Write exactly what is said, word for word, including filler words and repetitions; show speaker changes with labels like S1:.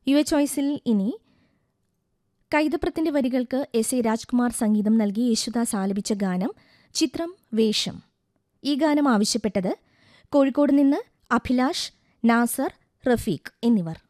S1: U A ചോയ്സിൽ ഇനി കൈതപ്രത്തിന്റെ വരികൾക്ക് എസ് എ രാജ്കുമാർ സംഗീതം നൽകി യേശുദാസ് ആലപിച്ച ഗാനം ചിത്രം വേഷം. ഈ ഗാനം ആവശ്യപ്പെട്ടത് കോഴിക്കോട് നിന്ന് അഭിലാഷ്, നാസർ, റഫീഖ് എന്നിവർ.